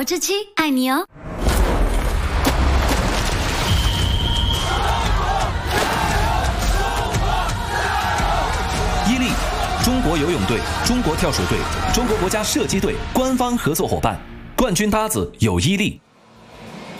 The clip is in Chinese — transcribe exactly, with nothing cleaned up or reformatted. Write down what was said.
我志七爱你哦。 伊利，中国游泳队、中国跳水队、中国国家射击队官方合作伙伴，冠军搭子有伊利。